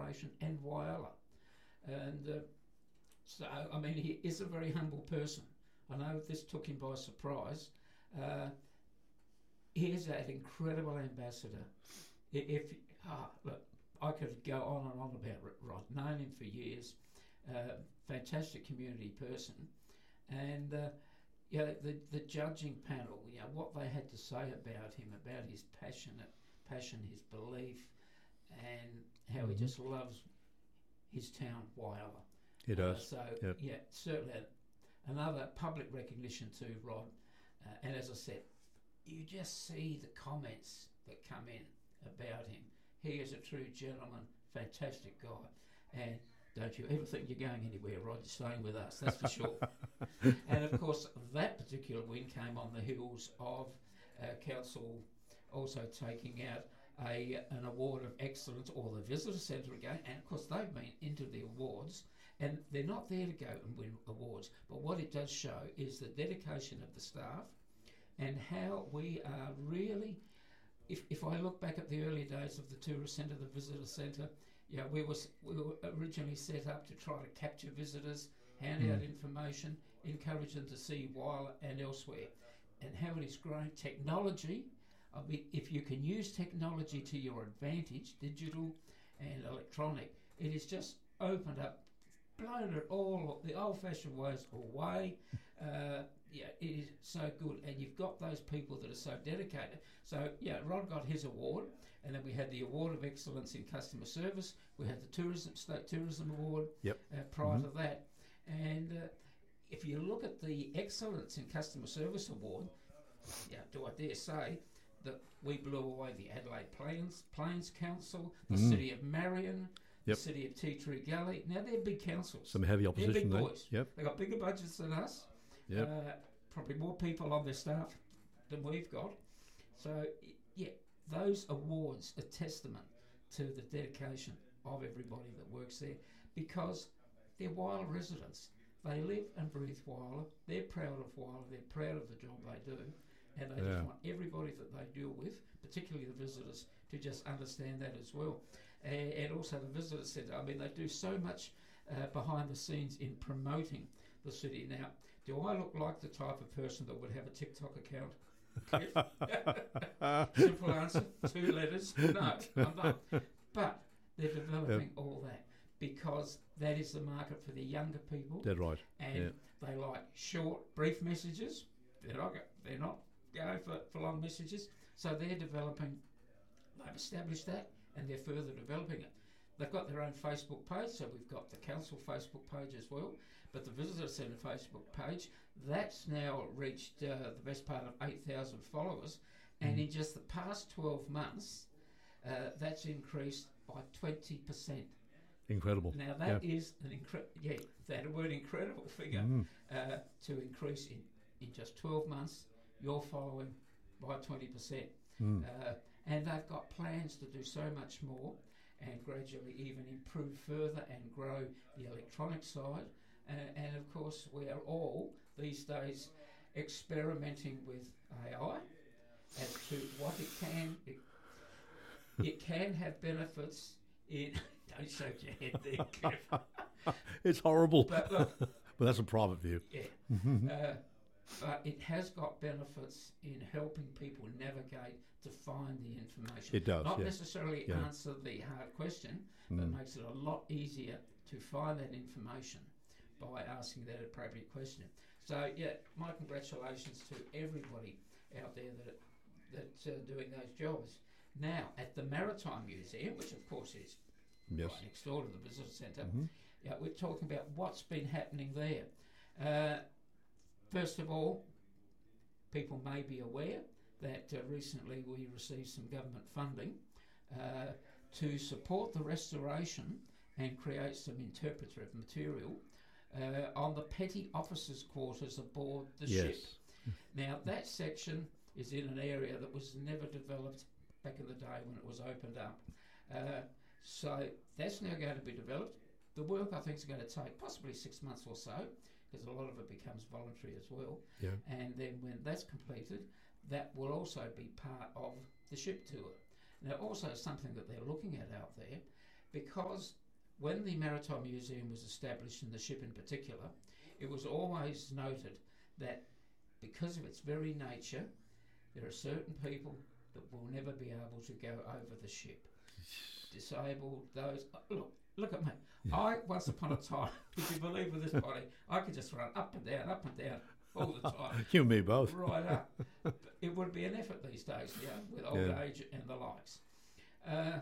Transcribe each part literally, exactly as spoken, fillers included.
Restoration and Whyalla. And uh, so, I mean, he is a very humble person. I know this took him by surprise. Uh, he is an incredible ambassador. If ah, look, I could go on and on about Rod. Known him for years. Uh, fantastic community person. And uh, yeah, the the judging panel, you know, what they had to say about him, about his passionate passion, his belief, and how mm-hmm. he just loves his town, Whyalla. He does. Uh, so yep. yeah, certainly another public recognition to Rod. Uh, and as I said, you just see the comments that come in about him. He is a true gentleman, fantastic guy, and don't you ever think you're going anywhere, Rod. You're staying with us, that's for sure. And of course, that particular win came on the heels of uh, council also taking out a an award of excellence, or the visitor centre again. And of course, they've been into the awards, and they're not there to go and win awards. But what it does show is the dedication of the staff, and how we are really. If if I look back at the early days of the tourist centre, the visitor centre, yeah, we was we were originally set up to try to capture visitors, hand mm. out information, encourage them to see Whyalla and elsewhere, and how it has grown. Technology, I mean, if you can use technology to your advantage, digital and electronic, it has just opened up, blown it all, the old-fashioned ways away. Uh, yeah, it is so good, and you've got those people that are so dedicated. So yeah, Rod got his award, and then we had the Award of Excellence in Customer Service. We had the Tourism State Tourism Award yep. uh, prior mm-hmm. to that. And uh, if you look at the Excellence in Customer Service Award, yeah, do I dare say that we blew away the Adelaide Plains Plains Council, the mm. City of Marion, Yep. the City of Tea Tree Gully. Now, they're big councils. Some heavy opposition. They're big boys. Yep. They've got bigger budgets than us. Yep. Uh, probably more people on their staff than we've got. So, yeah, those awards are testament to the dedication of everybody that works there, because they're Whyalla residents. They live and breathe Whyalla. They're proud of Whyalla. They're proud of the job they do. And they yeah. just want everybody that they deal with, particularly the visitors, to just understand that as well. And, and also the visitor centre, I mean, they do so much uh, behind the scenes in promoting the city. Now, do I look like the type of person that would have a TikTok account? Simple answer, two letters. No, I'm not. But they're developing yep. all that, because that is the market for the younger people. Dead right. And yeah. they like short, brief messages. They're not, they're not going for, for long messages. So they're developing, they've established that, and they're further developing it. They've got their own Facebook page, so we've got the council Facebook page as well, but the Visitor Centre Facebook page, that's now reached uh, the best part of eight thousand followers, and mm. in just the past twelve months, uh, that's increased by twenty percent. Incredible. Now that yeah. is an incredible, yeah, that word incredible figure mm. uh, to increase in, in just twelve months, you're following by twenty percent. Mm. Uh, and they've got plans to do so much more, and gradually even improve further and grow the electronic side. Uh, and of course, we are all these days experimenting with A I as to what it can. It, it can have benefits in. Don't shake your head there, Cliff. It's horrible. But look, but that's a private view. Yeah. uh, But it has got benefits in helping people navigate to find the information. It does, Not yeah. necessarily yeah. answer the hard question, mm. but makes it a lot easier to find that information by asking that appropriate question. So, yeah, my congratulations to everybody out there that that's uh, doing those jobs. Now, at the Maritime Museum, which of course is yes. right next door to the Visitor Centre, mm-hmm. yeah, we're talking about what's been happening there. Uh, First of all, people may be aware that uh, recently we received some government funding uh, to support the restoration and create some interpretive material uh, on the petty officers' quarters aboard the yes. ship. Now, that section is in an area that was never developed back in the day when it was opened up. Uh, so that's now going to be developed. The work, I think, is going to take possibly six months or so, because a lot of it becomes voluntary as well. Yeah. And then when that's completed, that will also be part of the ship tour. Now, also something that they're looking at out there because when the Maritime Museum was established, and the ship in particular, it was always noted that because of its very nature, there are certain people that will never be able to go over the ship. Disabled, those... Look, look at me. I, once upon a time, would you believe with this body, I could just run up and down, up and down all the time. You and me both. Right up. It would be an effort these days, you know, with old Yeah. age and the likes. Uh,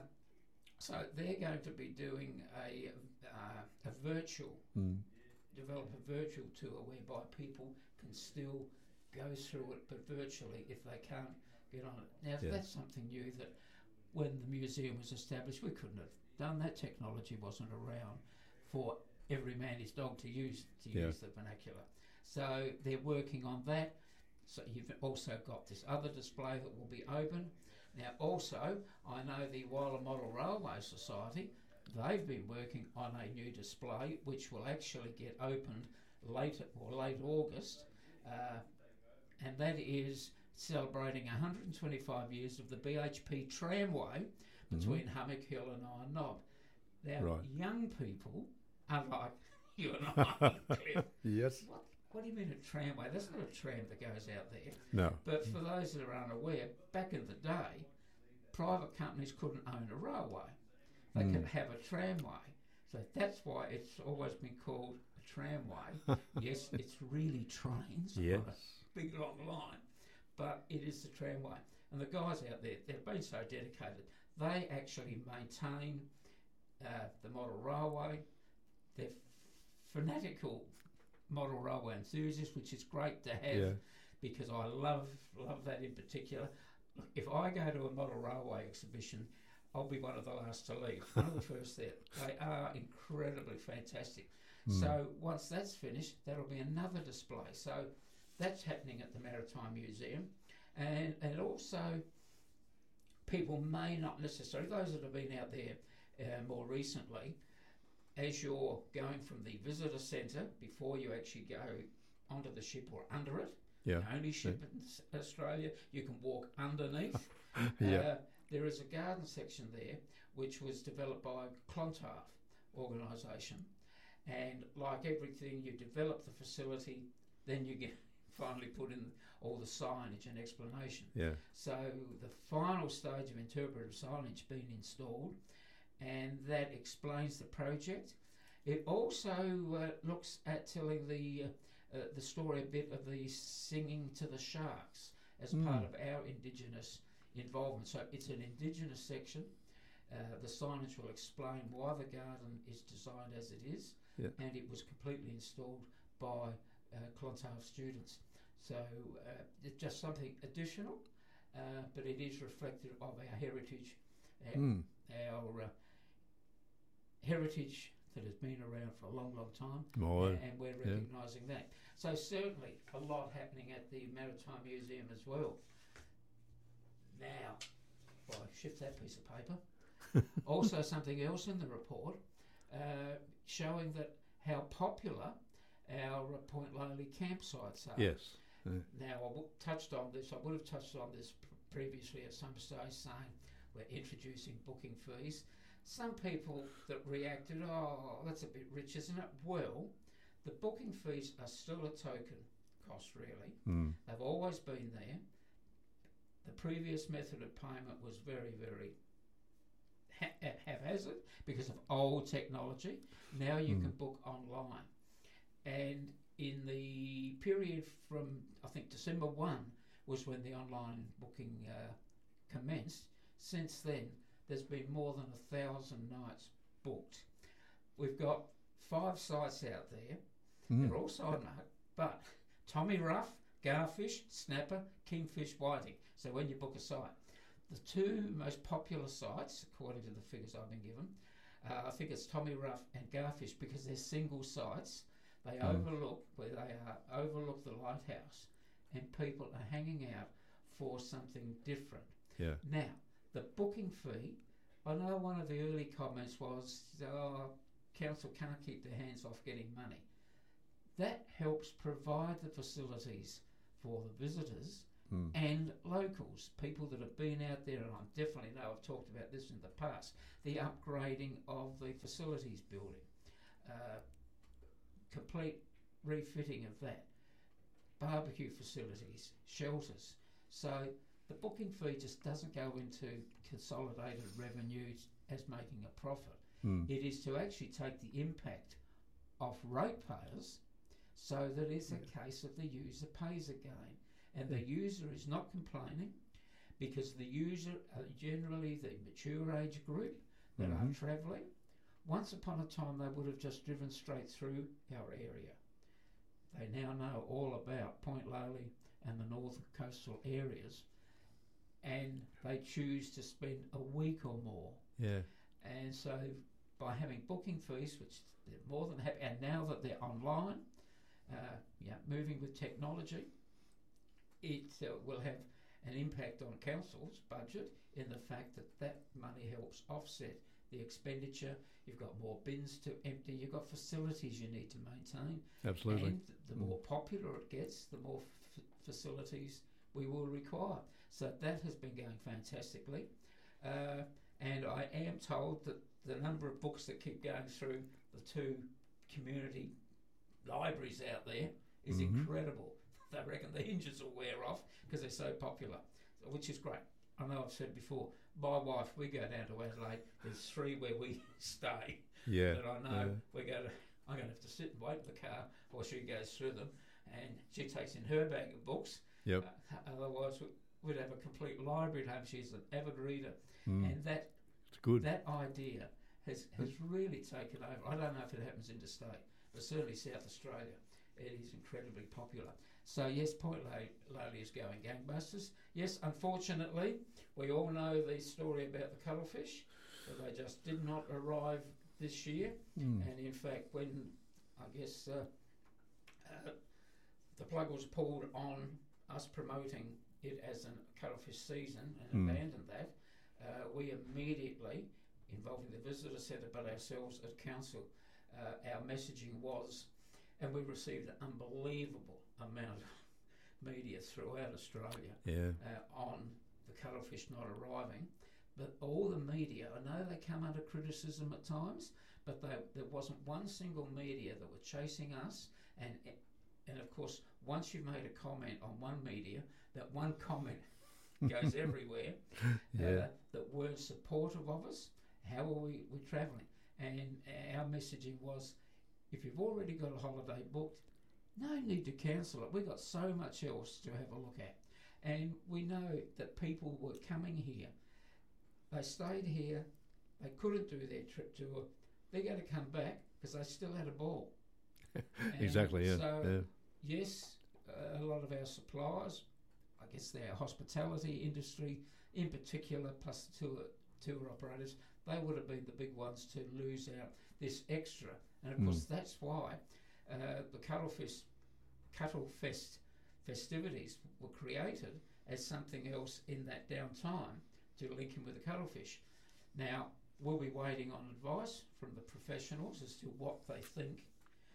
so they're going to be doing a, uh, a virtual, Mm. develop a virtual tour whereby people can still go through it, but virtually if they can't get on it. Now, Yeah. that's something new that when the museum was established, we couldn't have done. That technology wasn't around for every man his dog to use, to Yeah. use the vernacular. So they're working on that. So you've also got this other display that will be open. Now also, I know the Wyler Model Railway Society, they've been working on a new display which will actually get opened later or late August, uh, and that is celebrating one hundred twenty-five years of the B H P tramway between mm-hmm. Hummock Hill and Iron Knob. Now, right. young people, unlike you and I, Cliff, yes. What, what do you mean a tramway? There's not a tram that goes out there. No. But for those that are unaware, back in the day, private companies couldn't own a railway. They mm. could have a tramway. So that's why it's always been called a tramway. Yes, it's really trains yes. on a big long line, but it is the tramway. And the guys out there, they've been so dedicated. They actually maintain uh, the model railway. They're fanatical model railway enthusiasts, which is great to have yeah. because I love love that in particular. Look, if I go to a model railway exhibition, I'll be one of the last to leave, one of the first there. They are incredibly fantastic. Mm. So once that's finished, that'll be another display. So that's happening at the Maritime Museum. And, and also, people may not necessarily, those that have been out there uh, more recently, as you're going from the visitor centre, before you actually go onto the ship or under it, yeah. the only ship yeah. in Australia, you can walk underneath. yeah. uh, there is a garden section there which was developed by Clontarf organisation, and like everything, you develop the facility, then you get finally put in all the signage and explanation. Yeah. So the final stage of interpretive signage being installed, and that explains the project. It also uh, looks at telling the uh, uh, the story a bit of the singing to the sharks as mm. part of our Indigenous involvement. So it's an Indigenous section. Uh, the signage will explain why the garden is designed as it is, yeah. and it was completely installed by uh, Clontarf students. So uh, it's just something additional, uh, but it is reflective of our heritage, our, mm. our uh, heritage that has been around for a long, long time, oh, and, and we're recognising yeah. that. So certainly a lot happening at the Maritime Museum as well. Now, well, I shift that piece of paper. Also something else in the report uh, showing that how popular our uh, Point Lonely campsites are. Yes. Yeah. Now, I w- touched on this, I would have touched on this pr- previously at some stage, saying we're introducing booking fees. Some people that reacted, oh, that's a bit rich, isn't it? Well, the booking fees are still a token cost, really. Mm. They've always been there. The previous method of payment was very, very ha- haphazard because of old technology. Now you mm. can book online. And in the period from, I think, December first was when the online booking uh, commenced. Since then, there's been more than a thousand nights booked. We've got five sites out there. Mm. They're all side note, but Tommy Ruff, Garfish, Snapper, Kingfish, Whiting. So when you book a site, the two most popular sites, according to the figures I've been given, uh, I think it's Tommy Ruff and Garfish because they're single sites. They mm. overlook where they are, overlook the lighthouse, and people are hanging out for something different. Yeah. Now, the booking fee, I know one of the early comments was, oh, council can't keep their hands off getting money. That helps provide the facilities for the visitors Mm. and locals, people that have been out there, and I definitely know I've talked about this in the past, the upgrading of the facilities building, uh, complete refitting of that, barbecue facilities, shelters. So the booking fee just doesn't go into consolidated revenues as making a profit. Mm. It is to actually take the impact off ratepayers so that it's a case of the user pays again. And the user is not complaining because the user are generally the mature age group that Mm-hmm. are travelling. Once upon a time they would have just driven straight through our area. They now know all about Point Lowly and the north coastal areas, and they choose to spend a week or more. Yeah. And so by having booking fees, which they're more than happy, and now that they're online, uh, yeah, moving with technology, it uh, will have an impact on council's budget in the fact that that money helps offset the expenditure. You've got more bins to empty, you've got facilities you need to maintain. Absolutely. And the more popular it gets, the more f- facilities we will require. So that has been going fantastically. Uh, and I am told that the number of books that keep going through the two community libraries out there is Mhm. incredible. They reckon the hinges will wear off because they're so popular, which is great. I know I've said before, my wife, we go down to Adelaide, there's three where we stay Yeah. that I know yeah. we go to, I'm going to have to sit and wait in the car while she goes through them, and she takes in her bag of books. Yep. Uh, otherwise we- we'd have a complete library at home. She's an avid reader, Mm. and that It's good. that idea has, has really taken over. I don't know if it happens interstate, but certainly South Australia, it is incredibly popular. So yes, Point Lowly is going gangbusters. Yes, unfortunately, we all know the story about the cuttlefish, that they just did not arrive this year. Mm. And in fact, when I guess uh, uh, the plug was pulled on us promoting it as a cuttlefish season and Mm. abandoned that, uh, we immediately, involving the visitor centre but ourselves at council, uh, our messaging was, and we received an unbelievable amount of media throughout Australia Yeah. uh, on the cuttlefish not arriving. But all the media, I know they come under criticism at times, but they, there wasn't one single media that were chasing us. And and of course, once you've made a comment on one media, that one comment goes everywhere. Yeah. Uh, that weren't supportive of us. How are we we travelling? And our messaging was, if you've already got a holiday booked, no need to cancel it. We've got so much else to have a look at. And we know that people were coming here. They stayed here. They couldn't do their trip tour. They're going to come back because they still had a ball. And Exactly. Yeah. So, yeah. yes, uh, a lot of our suppliers, I guess their hospitality industry in particular, plus the tour, tour operators, they would have been the big ones to lose out this extra. And of Mm. course, that's why uh, the Cuttlefish, Cuttlefest festivities were created as something else in that downtime to link in with the cuttlefish. Now, we'll be waiting on advice from the professionals as to what they think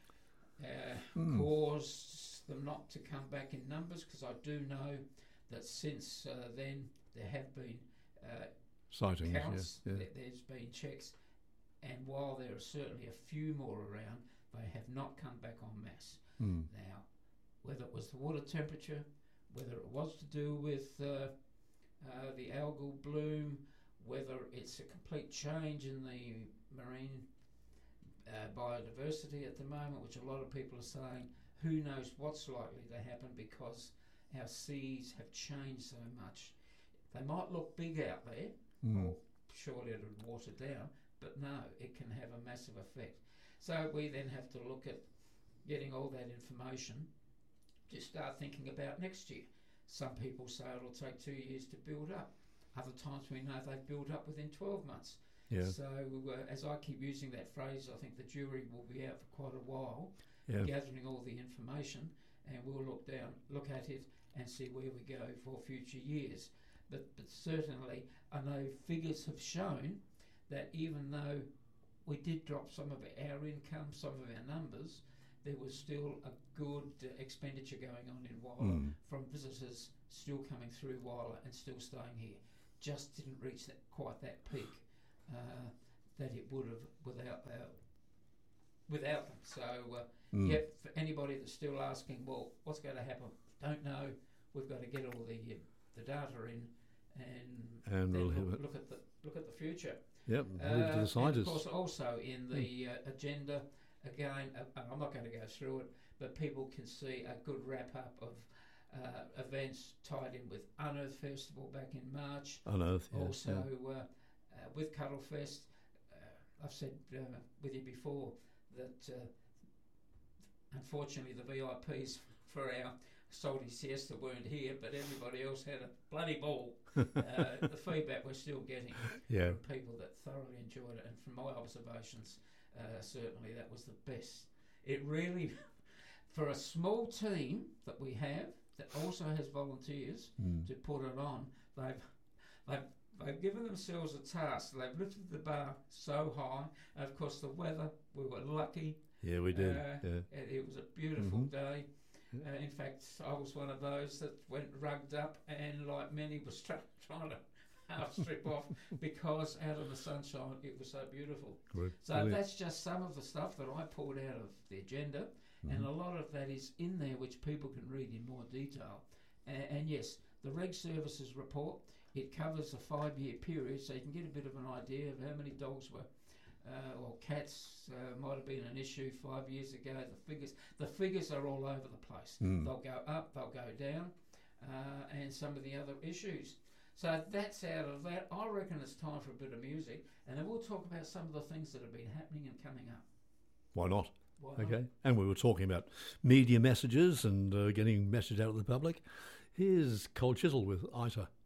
uh, Mm. caused them not to come back in numbers, because I do know that since uh, then there have been uh, Sightings. counts, Yeah. Yeah. th- there's been checks, and while there are certainly a few more around, they have not come back en masse. Mm. Now, whether it was the water temperature, whether it was to do with uh, uh, the algal bloom, whether it's a complete change in the marine uh, biodiversity at the moment, which a lot of people are saying, who knows what's likely to happen, because our seas have changed so much. They might look big out there, Mm. or surely it would water down, but no, it can have a massive effect. So we then have to look at getting all that information to start thinking about next year. Some people say it'll take two years to build up. Other times we know they've built up within twelve months. Yeah. So uh, as I keep using that phrase, I think the jury will be out for quite a while, Yeah. gathering all the information, and we'll look down, look at it and see where we go for future years. But, but certainly I know figures have shown that even though we did drop some of our income, some of our numbers, there was still a good uh, expenditure going on in Whyalla Mm. from visitors still coming through Wyler and still staying here. Just didn't reach that quite that peak uh, that it would have without uh, without them. So, uh, Mm. yep, for anybody that's still asking, well, what's going to happen? Don't know. We've got to get all the uh, the data in and, And then we'll have look, it. look at the look at the future. Yep, Uh, leave it to the and scientists. of course, also in the uh, agenda, again, uh, I'm not going to go through it, but people can see a good wrap up of uh, events tied in with Unearth Festival back in March. On Earth, yeah. Also yeah. uh, uh, with Cuddlefest, uh, I've said uh, with you before that uh, unfortunately the V I Ps for our salty siesta weren't here, but everybody else had a bloody ball. uh, the feedback we're still getting Yeah. from people that thoroughly enjoyed it, and from my observations, uh, certainly that was the best. It really, for a small team that we have that also has volunteers Mm. to put it on, they've they've they've given themselves a task. They've lifted the bar so high. And of course, the weather, we were lucky. Yeah, we did. Uh, yeah. It, it was a beautiful Mhm. day. Yeah. Uh, in fact, I was one of those that went rugged up, and like many was tra- trying to half strip off because out of the sunshine it was so beautiful. Good. So Brilliant. that's just some of the stuff that I pulled out of the agenda, and Mhm. a lot of that is in there which people can read in more detail. And, and yes, the Reg Services report, it covers a five-year period, so you can get a bit of an idea of how many dogs were uh, or cats uh, might have been an issue five years ago. The figures, the figures are all over the place. Mm. They'll go up, they'll go down, uh, and some of the other issues. So that's out of that. I reckon it's time for a bit of music, and then we'll talk about some of the things that have been happening and coming up. Why not? Why not? Okay. And we were talking about media messages and uh, getting message out to the public. Here's Cold Chisel with Ita.